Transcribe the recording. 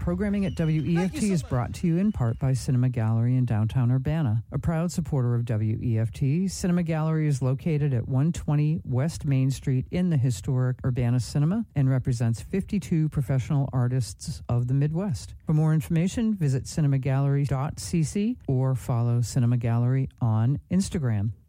Programming at WEFT is brought to you in part by Cinema Gallery in downtown Urbana. A proud supporter of WEFT, Cinema Gallery is located at 120 West Main Street in the historic Urbana Cinema and represents 52 professional artists of the Midwest. For more information, visit cinemagallery.cc or follow Cinema Gallery on Instagram.